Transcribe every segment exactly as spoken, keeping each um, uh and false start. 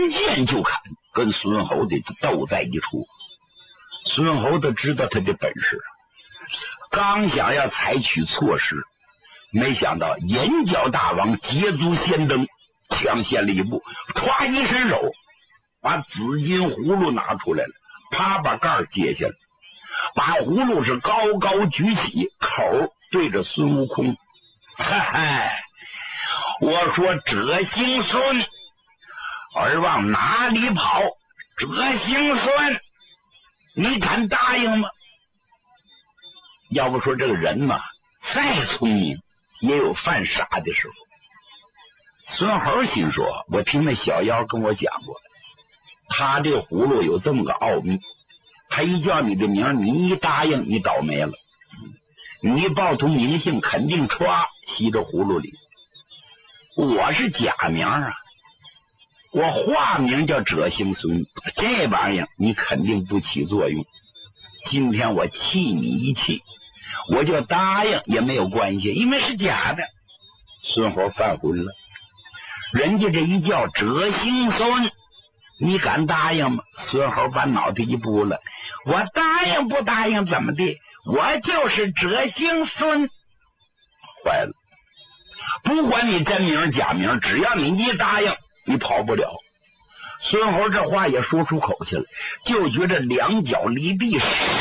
闻剑就砍，跟孙猴子斗在一处。孙猴子知道他的本事，刚想要采取措施，没想到眼角大王捷足先登，抢先了一步，歘一伸手，把紫金葫芦拿出来了，啪把盖儿揭下来，把葫芦是高高举起，口对着孙悟空。嗨嗨，我说折星孙，儿往哪里跑？折星孙，你敢答应吗？要不说这个人嘛，再聪明也有犯傻的时候。孙猴心说，我听那小妖跟我讲过，他这葫芦有这么个奥秘，他一叫你的名，你一答应，你倒霉了。你一报出名姓，肯定歘吸着葫芦里。我是假名啊，我化名叫折星孙，这玩意儿你肯定不起作用。今天我气你一气，我就答应也没有关系，因为是假的。孙猴犯浑了，人家这一叫折星孙，你敢答应吗？孙猴把脑袋一拨了，我答应不答应怎么的？我就是折星孙。坏了，不管你真名假名，只要你一答应，你跑不了。孙猴这话也说出口去了，就觉着两脚离地，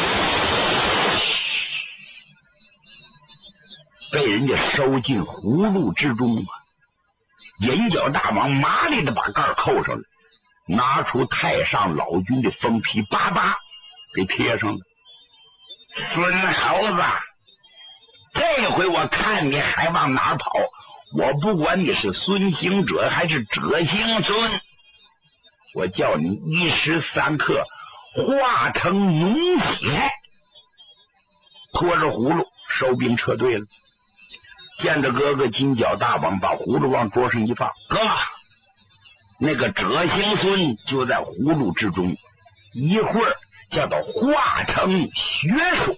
被人家收进葫芦之中啊！眼角大王麻利的把盖儿扣上了，拿出太上老君的封皮，叭叭给贴上了。孙猴子，这回我看你还往哪儿跑？我不管你是孙行者还是折星孙，我叫你一时三刻化成脓血。拖着葫芦收兵撤退了。见着哥哥金角大王把葫芦往桌上一放，哥，那个折星孙就在葫芦之中，一会儿叫他化成血水。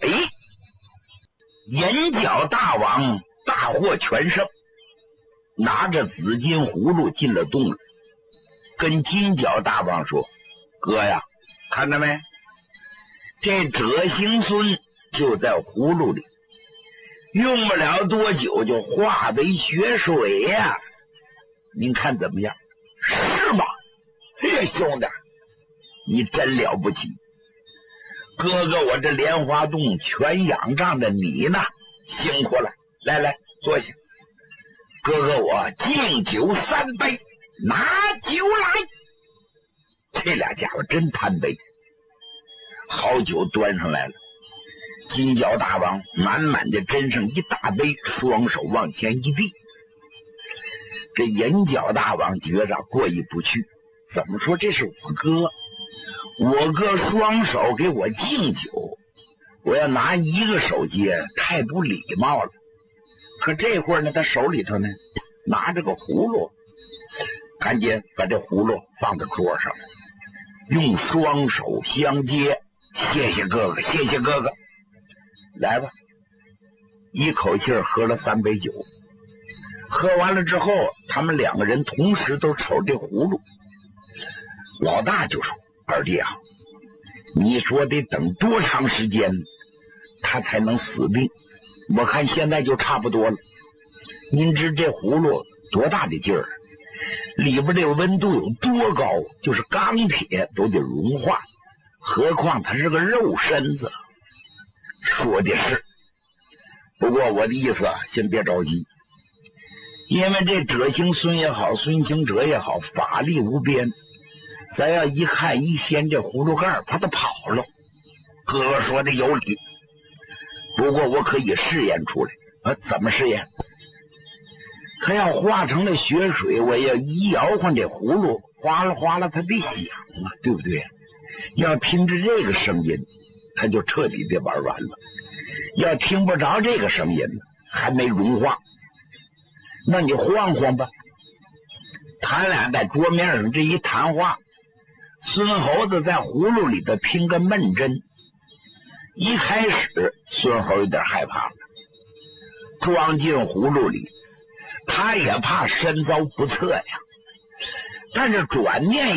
眼角大王大获全胜，拿着紫金葫芦进了洞里，跟金角大王说，哥呀，看到没，这折星孙就在葫芦里，用不了多久就化为血水呀、啊，您看怎么样？是吗？哎呀，兄弟，你真了不起！哥哥，我这莲花洞全仰仗着你呢，辛苦了。来来，坐下。哥哥，我敬酒三杯，拿酒来。这俩家伙真贪杯，好酒端上来了。金角大王满满的斟上一大杯，双手往前一递。这眼角大王觉着过意不去，怎么说这是我哥？我哥双手给我敬酒，我要拿一个手接，太不礼貌了。可这会儿呢，他手里头呢拿着个葫芦，赶紧把这葫芦放在桌上，用双手相接。谢谢哥哥，谢谢哥哥。来吧，一口气喝了三杯酒。喝完了之后，他们两个人同时都瞅这葫芦。老大就说，二弟啊，你说得等多长时间他才能死病？我看现在就差不多了。您知这葫芦多大的劲儿，里边这温度有多高，就是钢铁都得融化，何况它是个肉身子。说的是，不过我的意思啊，先别着急，因为这折星孙也好，孙行者也好，法力无边，咱要一看一掀这葫芦盖，怕他跑了。哥哥说的有理，不过我可以试验出来。啊，怎么试验？他要化成了血水，我要一摇晃这葫芦，哗啦哗啦，它得响啊，对不对？要听着这个声音，他就彻底的玩完了。要听不着这个声音，还没融化，那你晃晃吧。他俩在桌面上这一谈话，孙猴子在葫芦里头听个闷针。一开始孙猴有点害怕了，装进葫芦里，他也怕身遭不测呀。但是转念